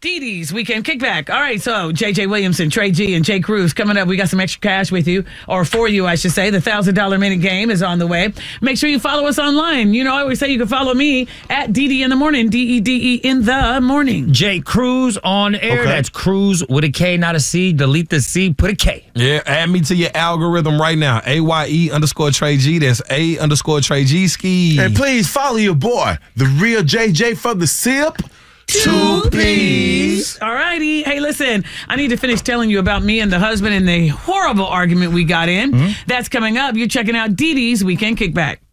Dee Dee's Weekend Kickback. All right, so J.J. Williamson, Trey G, and Jay Cruz coming up. We got some extra cash with you, or for you, I should say. The $1,000 minute game is on the way. Make sure you follow us online. You know, I always say you can follow me at DD in the morning, DEDE in the morning. Jay Cruz on air. Okay. That's Cruz with a K, not a C. Delete the C, put a K. Yeah, add me to your algorithm right now. AYE_Trey G. That's A_Trey G ski. And please follow your boy, the real JJ for the sip. 2 P's. All righty. Hey, listen, I need to finish telling you about me and the husband and the horrible argument we got in. That's coming up. You're checking out Dee Dee's Weekend Kickback.